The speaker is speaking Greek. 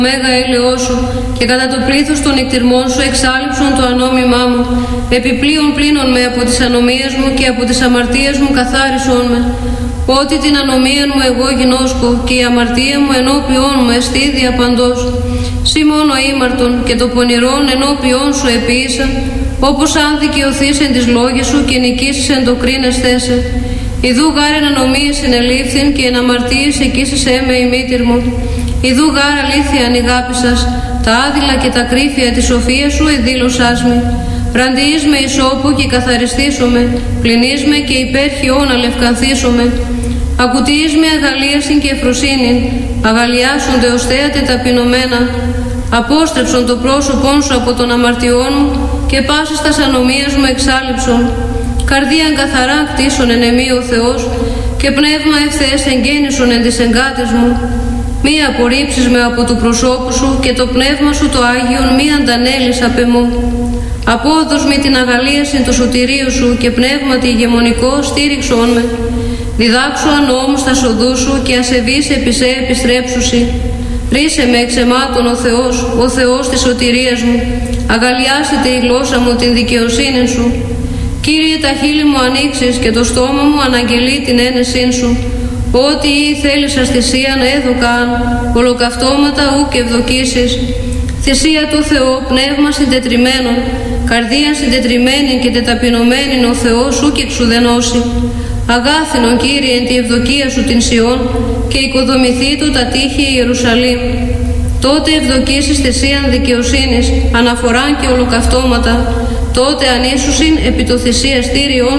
Μέγα έλεος σου και κατά το πλήθος των εκτιρμών σου εξάλειψον το ανόμημά μου. Επιπλέον πλύνον με από τις ανομίες μου και από τις αμαρτίες μου καθάρισον με. Ότι την ανομία μου εγώ γινώσκω και η αμαρτία μου ενώπιόν μου εστίδια παντός. Σύ μόνο ήμαρτον και το πονηρόν ενώπιόν σου επίησα, όπως αν δικαιωθείς εν τις λόγες σου και νικήσεις εν το κρίνες θέσε. Ιδού γάρ εν ανομίες ενελήφθην και εν αμαρτίες εκείσισέ με η μήτηρ μου. Ιδού γάρ αλήθεια ανηγάπησας, τα άδειλα και τα κρύφια της σοφίας σου εδήλωσάς με. Ραντιείς με ισόπου και καθαριστήσομαι, πλυνείς με και υπέρχιον αλευκανθήσομαι. Ακουτιείς με αγαλίασιν και εφροσύνην, αγαλιάσονται ως θέατε ταπεινωμένα. Απόστρεψον το πρόσωπόν σου από τον αμαρτιών μου και πάσης τας ανομίας μου εξάλειψον. Καρδίαν καθαρά κτίσον εν εμή ο Θεός και πνεύμα ευθέες εγγέννησον εν τις εγκάτες μου. Μη απορρίψεις με από του προσώπου σου και το πνεύμα σου το Άγιον μη αντανέλεις απ' εμού. Απόδος με την αγαλίαση του σωτηρίου σου και πνεύματι ηγεμονικό στήριξον με. Διδάξω ανώμους τα σοδού σου και ασεβείς επί σε επιστρέψουσι. Ρίσε με εξαιμάτων ο Θεός της σωτηρίας μου. Αγαλιάσετε η γλώσσα μου την δικαιοσύνη σου. Κύριε, τα χείλη μου ανοίξεις και το στόμα μου αναγγελεί την ένεσήν σου. Ό,τι ή θέλησας θυσίαν έδωκαν, ολοκαυτώματα ούκ ευδοκίσεις. Θυσία του Θεό, πνεύμα συντετριμένον, καρδία συντετριμένη και τεταπεινωμένη ο Θεός ούκ εξουδενώσει. Αγάθινον, Κύριε, εν τη ευδοκία σου την Σιών και οικοδομηθεί του τα τείχη Ιερουσαλήμ. Τότε ευδοκίσεις θυσίαν δικαιοσύνης, αναφοράν και ολοκαυτώματα. Τότε ανήσουσιν επί το θυσιαστήριον